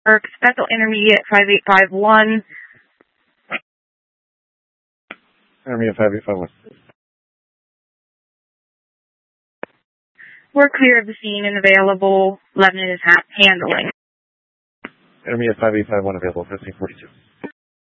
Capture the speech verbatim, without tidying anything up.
Work, Special Intermediate five eight five one. Intermediate five eight five one. We're clear of the scene and available. eleven is ha- handling. Intermediate five eight five one available, fifteen forty-two.